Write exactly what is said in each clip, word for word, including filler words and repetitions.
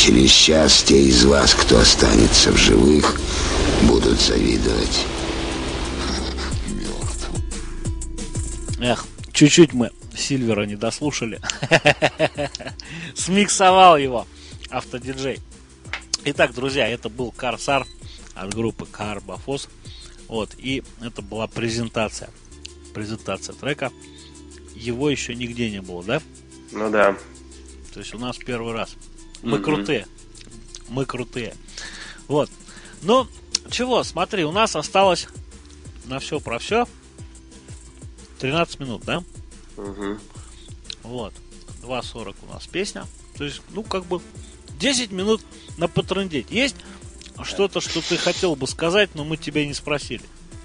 через час те из вас, кто останется в живых, будут завидовать. Эх, чуть-чуть мы Сильвера не дослушали. Смиксовал его автодиджей. Итак, друзья, это был Корсар от группы Карбофос. Вот, и это была презентация. Презентация трека. Его еще нигде не было, да? Ну да. То есть у нас первый раз. Мы mm-hmm. крутые. Мы крутые. Вот. Ну, чего, смотри, у нас осталось на все про все тринадцать минут, да? Угу. Вот. два сорок у нас песня. То есть, ну, как бы десять минут на потрындеть. Есть что-то, что ты хотел бы сказать, но мы тебя не спросили?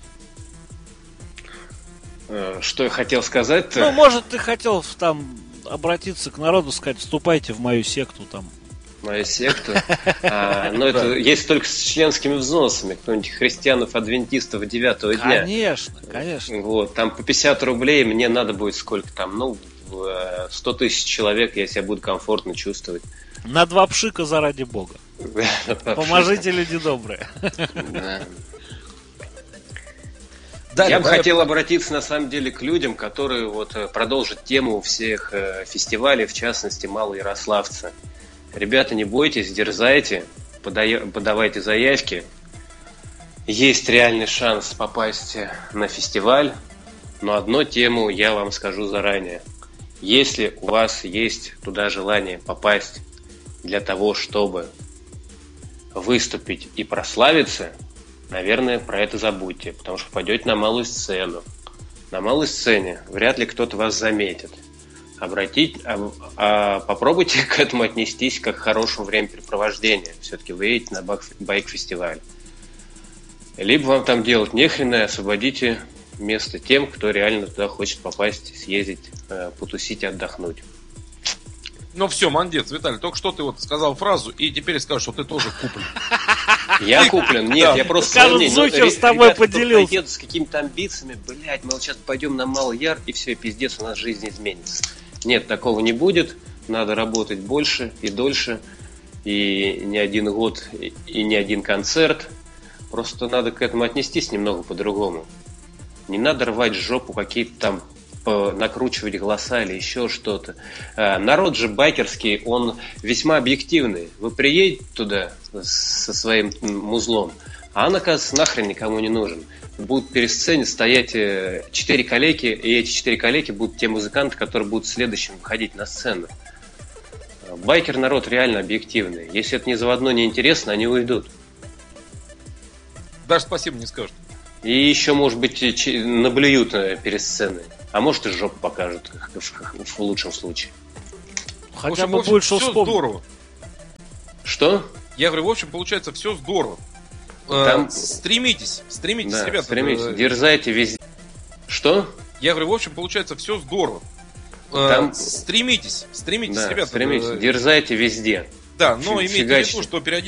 Что я хотел сказать-то? Ну, может, ты хотел там обратиться к народу, сказать, вступайте в мою секту там. Мою секту? А, ну, это есть только с членскими взносами. Кто-нибудь христианов-адвентистов девятого дня. Конечно, конечно. Вот, там по пятьдесят рублей мне надо будет сколько там, ну, сто тысяч человек, я себя буду комфортно чувствовать. На два пшика заради Бога. Поможите, люди добрые. Да, я бы хотел обратиться, на самом деле, к людям, которые вот продолжат тему всех фестивалей, в частности, Малоярославца. Ребята, не бойтесь, дерзайте, подай, подавайте заявки. Есть реальный шанс попасть на фестиваль, но одну тему я вам скажу заранее. Если у вас есть туда желание попасть для того, чтобы выступить и прославиться, наверное, про это забудьте, потому что пойдете на малую сцену. На малой сцене вряд ли кто-то вас заметит. Обратить, а, а, попробуйте к этому отнестись как к хорошему времяпрепровождению. Все-таки вы едете на байк-фестиваль. Либо вам там делать нехрена, освободите место тем, кто реально туда хочет попасть, съездить, потусить и отдохнуть. Ну все, молодец, Виталий, только что ты вот сказал фразу, и теперь скажешь, что ты тоже куплен. Я куплен? Нет, я просто... Скажет, Зухер с тобой поделился. Едут с какими-то амбициями, блядь, мы вот сейчас пойдем на Малый Яр, и все, пиздец, у нас жизнь изменится. Нет, такого не будет, надо работать больше и дольше, и не один год, и не один концерт. Просто надо к этому отнестись немного по-другому. Не надо рвать жопу, какие-то там накручивать голоса или еще что-то. Народ же байкерский, он весьма объективный. Вы приедете туда со своим музлом, а он, оказывается, нахрен никому не нужен. Будут перед сценой стоять четыре калеки, и эти четыре калеки будут те музыканты, которые будут следующим выходить на сцену. Байкер народ реально объективный. Если это не заводно, не интересно, они уйдут. Даже спасибо не скажут. И еще, может быть, наблюют перед сценой. А может, и жопу покажут, в лучшем случае. Хотя общем, бы общем, больше все вспомнить. Здорово. Что? Я говорю, в общем, получается, все здорово. Там... Э, стремитесь, стремитесь, да, ребята. Стремитесь, э... дерзайте везде. Что? Я говорю, в общем, получается, все здорово. Э, Там... Стремитесь, стремитесь, да, ребята. Стремитесь, э... дерзайте везде. Да, но Фи- имейте фигачьте. в виду, что периодически